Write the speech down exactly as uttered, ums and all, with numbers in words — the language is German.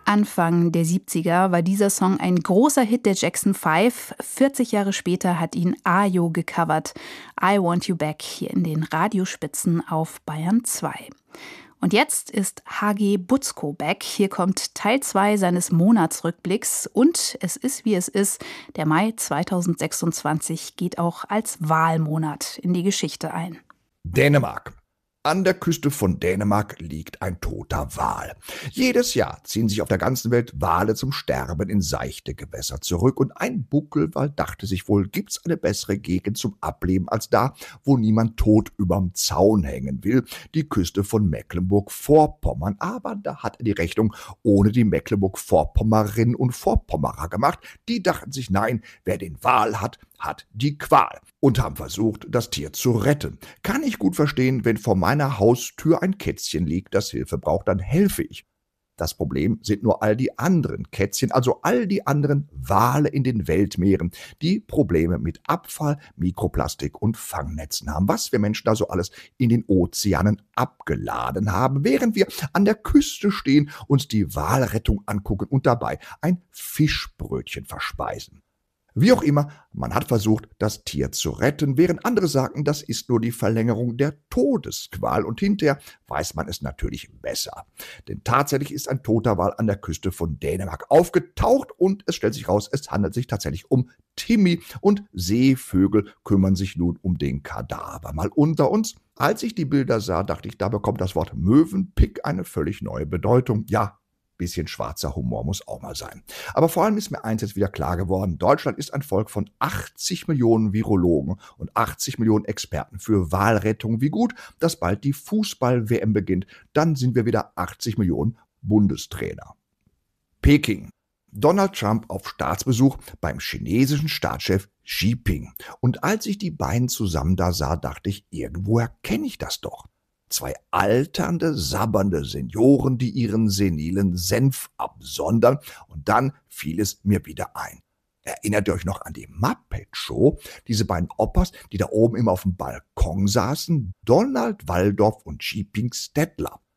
Anfang der siebziger war dieser Song ein großer Hit der Jackson Five. vierzig Jahre später hat ihn Ajo gecovert. I Want You Back hier in den Radiospitzen auf Bayern zwei. Und jetzt ist H G Butzko back. Hier kommt Teil zwei seines Monatsrückblicks. Und es ist, wie es ist. Der Mai zweitausendsechsundzwanzig geht auch als Wahlmonat in die Geschichte ein. Dänemark. An der Küste von Dänemark liegt ein toter Wal. Jedes Jahr ziehen sich auf der ganzen Welt Wale zum Sterben in seichte Gewässer zurück. Und ein Buckelwal dachte sich wohl, gibt's eine bessere Gegend zum Ableben als da, wo niemand tot überm Zaun hängen will, die Küste von Mecklenburg-Vorpommern. Aber da hat er die Rechnung ohne die Mecklenburg-Vorpommerinnen und Vorpommerer gemacht. Die dachten sich, nein, wer den Wal hat, hat die Qual. Und haben versucht, das Tier zu retten. Kann ich gut verstehen, wenn vor meiner Haustür ein Kätzchen liegt, das Hilfe braucht, dann helfe ich. Das Problem sind nur all die anderen Kätzchen, also all die anderen Wale in den Weltmeeren, die Probleme mit Abfall, Mikroplastik und Fangnetzen haben. Was wir Menschen da so alles in den Ozeanen abgeladen haben, während wir an der Küste stehen, uns die Walrettung angucken und dabei ein Fischbrötchen verspeisen. Wie auch immer, man hat versucht, das Tier zu retten, während andere sagten, das ist nur die Verlängerung der Todesqual. Und hinterher weiß man es natürlich besser. Denn tatsächlich ist ein toter Wal an der Küste von Dänemark aufgetaucht und es stellt sich raus, es handelt sich tatsächlich um Timmy. Und Seevögel kümmern sich nun um den Kadaver. Mal unter uns. Als ich die Bilder sah, dachte ich, da bekommt das Wort Möwenpick eine völlig neue Bedeutung. Ja, bisschen schwarzer Humor muss auch mal sein. Aber vor allem ist mir eins jetzt wieder klar geworden. Deutschland ist ein Volk von achtzig Millionen Virologen und achtzig Millionen Experten für Walrettung. Wie gut, dass bald die Fußball-W M beginnt. Dann sind wir wieder achtzig Millionen Bundestrainer. Peking. Donald Trump auf Staatsbesuch beim chinesischen Staatschef Xi Jinping. Und als ich die beiden zusammen da sah, dachte ich, irgendwoher kenne ich das doch. Zwei alternde, sabbernde Senioren, die ihren senilen Senf absondern. Und dann fiel es mir wieder ein. Erinnert ihr euch noch an die Muppet Show? Diese beiden Opas, die da oben immer auf dem Balkon saßen? Donald Waldorf und Xi Jinping Stettler.